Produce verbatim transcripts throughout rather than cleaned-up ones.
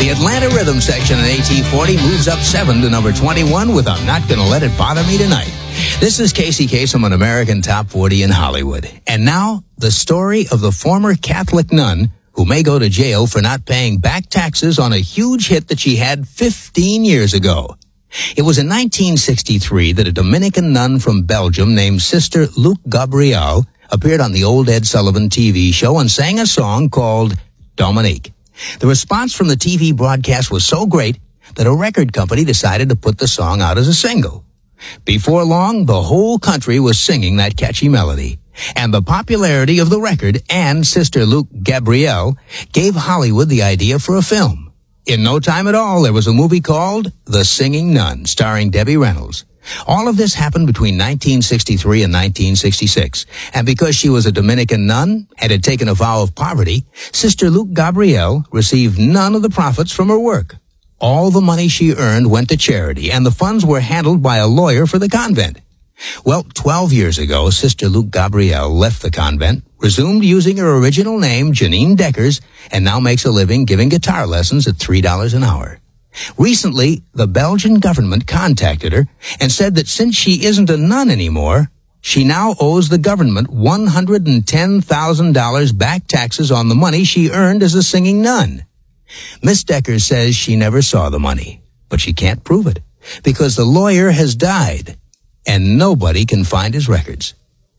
The Atlanta Rhythm section in A T forty moves up seven to number twenty-one with I'm Not Gonna Let It Bother Me Tonight. This is Casey Kasem on American Top forty in Hollywood. And now, the story of the former Catholic nun who may go to jail for not paying back taxes on a huge hit that she had fifteen years ago. It was in nineteen sixty-three that a Dominican nun from Belgium named Sister Luc Gabriel appeared on the old Ed Sullivan T V show and sang a song called Dominique. The response from the T V broadcast was so great that a record company decided to put the song out as a single. Before long, the whole country was singing that catchy melody. And the popularity of the record and Sister Luc Gabriel gave Hollywood the idea for a film. In no time at all, there was a movie called The Singing Nun, starring Debbie Reynolds. All of this happened between nineteen sixty-three and nineteen sixty-six. And because she was a Dominican nun and had taken a vow of poverty, Sister Luc Gabriel received none of the profits from her work. All the money she earned went to charity, and the funds were handled by a lawyer for the convent. Well, twelve years ago, Sister Luc Gabriel left the convent, resumed using her original name, Janine Deckers, and now makes a living giving guitar lessons at three dollars an hour. Recently, the Belgian government contacted her and said that since she isn't a nun anymore, she now owes the government one hundred ten thousand dollars back taxes on the money she earned as a singing nun. Miss Deckers says she never saw the money, but she can't prove it because the lawyer has died and nobody can find his records.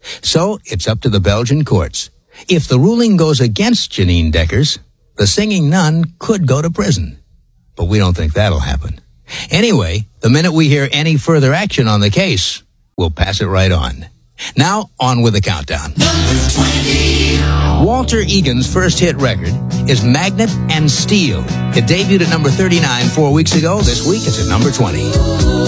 So it's up to the Belgian courts. If the ruling goes against Janine Deckers, the singing nun could go to prison. But we don't think that'll happen. Anyway, the minute we hear any further action on the case, we'll pass it right on. Now, on with the countdown. Number twenty. Walter Egan's first hit record is Magnet and Steel. It debuted at number thirty-nine four weeks ago. This week, it's at number twenty.